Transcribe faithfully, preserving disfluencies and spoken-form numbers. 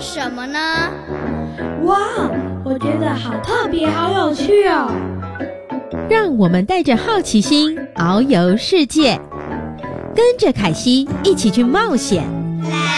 什么呢？ 哇，我觉得好特别，好有趣哦！ 让我们带着好奇心遨游世界，跟着凯西一起去冒险。